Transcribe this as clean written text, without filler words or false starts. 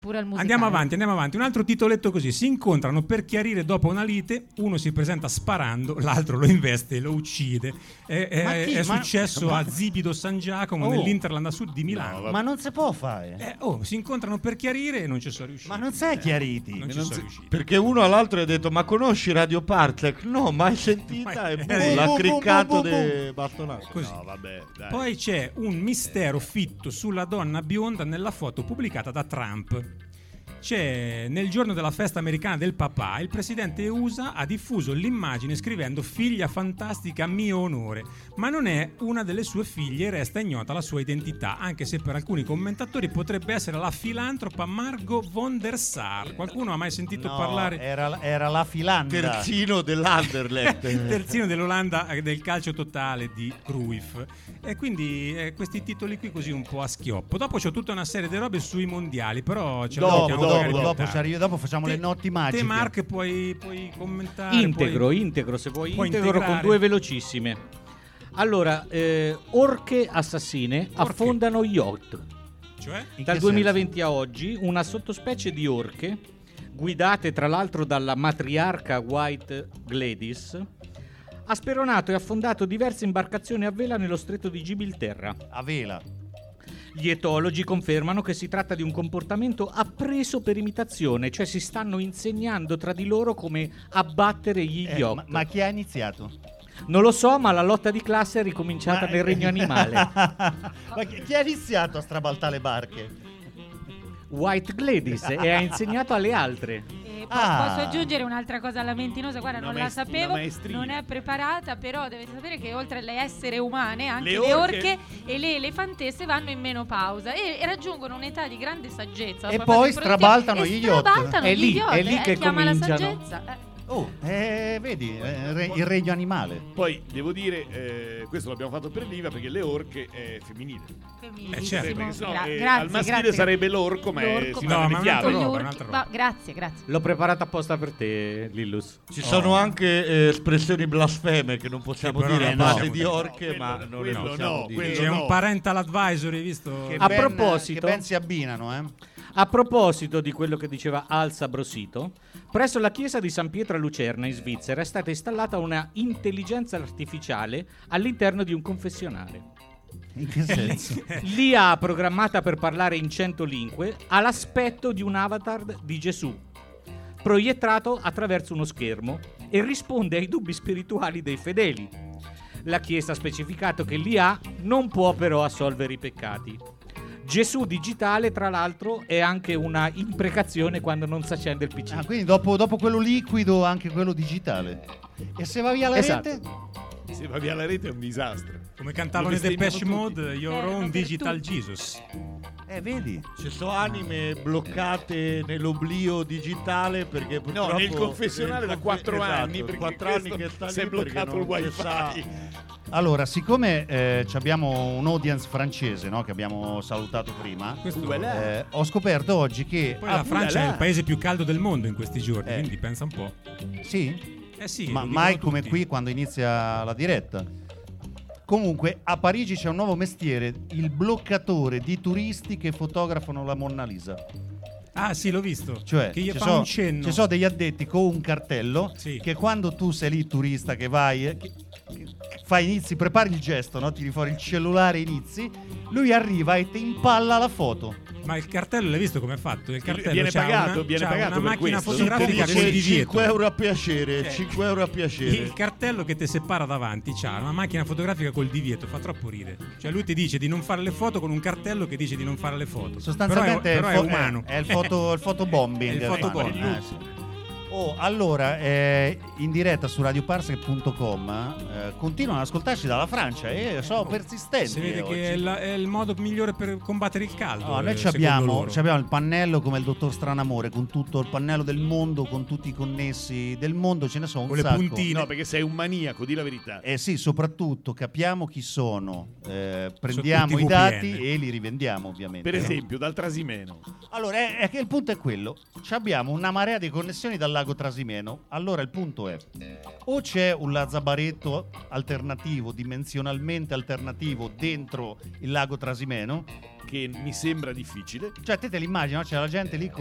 Pure al musicale. Andiamo avanti. Un altro titoletto così: si incontrano per chiarire dopo una lite, uno si presenta sparando, l'altro lo investe e lo uccide. È successo a Zibido San Giacomo nell'Interland a sud di Milano. Ma non si può fare. Si incontrano per chiarire e non ci sono riusciti. Ma non sei chiariti. Non ci sono riusciti. Perché uno all'altro ha detto: ma conosci Radio Partec? No, mai sentita. E l'ha criccato de bastonate. Così. No, vabbè, dai. Poi c'è un mistero fitto sulla donna bionda nella foto pubblicata da Trump. C'è nel giorno della festa americana del papà, il presidente USA ha diffuso l'immagine scrivendo "figlia fantastica a mio onore", ma non è una delle sue figlie e resta ignota la sua identità, anche se per alcuni commentatori potrebbe essere la filantropa Margot von der Sar. Qualcuno ha mai sentito parlare? Era la filanda. Terzino dell'Anderlecht. Il terzino dell'Olanda del calcio totale di Cruyff. E quindi questi titoli qui così un po' a schioppo. Dopo c'ho tutta una serie di robe sui mondiali, però ce dopo facciamo le notti magiche. Te Mark puoi commentare integro se vuoi integro con due velocissime. Allora, orche assassine affondano yacht. Cioè? Dal 2020 a oggi una sottospecie di orche, guidate tra l'altro dalla matriarca White Gladys, ha speronato e affondato diverse imbarcazioni a vela nello stretto di Gibilterra. A vela. Gli etologi confermano che si tratta di un comportamento appreso per imitazione, cioè si stanno insegnando tra di loro come abbattere gli yacht. Ma chi ha iniziato? Non lo so, ma la lotta di classe è ricominciata nel regno animale. Ma chi ha iniziato a strabaltare le barche? White Gladys e ha insegnato alle altre. Posso aggiungere un'altra cosa lamentinosa? Guarda, non la sapevo, non è preparata, però dovete sapere che oltre alle essere umane, anche le orche e le elefantesse vanno in menopausa e raggiungono un'età di grande saggezza. E poi strabaltano gli yacht. È lì che chiama cominciano. la saggezza. Vedi, il regno animale. Poi devo dire, questo l'abbiamo fatto per l'IVA perché le orche è femminile. Certo. Perché sennò, Grazie, al maschile sarebbe l'orco, ma è Grazie. Grazie. L'ho preparata apposta per te, Lillus. Ci sono anche espressioni blasfeme che non possiamo dire a base di orche, ma non le possiamo dire. C'è un parental advisory, visto? Proposito, che ben si abbinano, A proposito di quello che diceva Al Sabrosito, presso la chiesa di San Pietro a Lucerna in Svizzera è stata installata una intelligenza artificiale all'interno di un confessionale. In che senso? L'IA programmata per parlare in 100 lingue ha l'aspetto di un avatar di Gesù, proiettato attraverso uno schermo, e risponde ai dubbi spirituali dei fedeli. La Chiesa ha specificato che l'IA non può però assolvere i peccati. Gesù digitale, tra l'altro, è anche una imprecazione quando non si accende il PC. Quindi dopo quello liquido anche quello digitale. E se va via la rete? Se va via la rete è un disastro. Come cantavano i Depeche Mode, Your Own Digital Jesus. Vedi? Ci sono anime bloccate nell'oblio digitale perché purtroppo nel confessionale da 4 anni, perché 4 anni che sta lì si è bloccato il wifi. Allora, siccome abbiamo un audience francese, no, che abbiamo salutato prima, ho scoperto oggi che poi la Francia è il paese più caldo del mondo in questi giorni, quindi pensa un po'. Sì? Sì, ma mai come qui quando inizia la diretta. Comunque a Parigi c'è un nuovo mestiere, il bloccatore di turisti che fotografano la Monna Lisa. Ah sì, l'ho visto. Cioè che gli fa un cenno. Ci sono degli addetti con un cartello sì, che quando tu sei lì turista che vai che fai inizi, prepari il gesto, no? Tiri fuori il cellulare, inizi, lui arriva e ti impalla la foto. Ma il cartello l'hai visto come è fatto? Il cartello viene pagato una macchina questo. fotografica sì, con il divieto. 5 euro a piacere, 5 euro a piacere. Il cartello che ti separa davanti c'ha una macchina fotografica col divieto, fa troppo ridere. Cioè lui ti dice di non fare le foto con un cartello che dice di non fare le foto. Sostanzialmente però è umano. È il fotobombing. È il fotobombing. Sì. Allora, in diretta su radioparsec.com continuano ad ascoltarci dalla Francia e sono persistenti. Si vede oggi. che è il modo migliore per combattere il caldo. Noi abbiamo il pannello come il dottor Stranamore, con tutto il pannello del mondo, con tutti i connessi del mondo, ce ne sono un sacco. Con le puntine. No, perché sei un maniaco, di la verità. Sì, soprattutto capiamo chi sono, prendiamo i dati e li rivendiamo ovviamente. Per esempio, dal Trasimeno. Allora, è che il punto è quello. Abbiamo una marea di connessioni dalla lago Trasimeno. Allora il punto è: o c'è un lazzabaretto alternativo, dimensionalmente alternativo, dentro il lago Trasimeno, che mi sembra difficile. Cioè te l'immagini, no? C'è la gente lì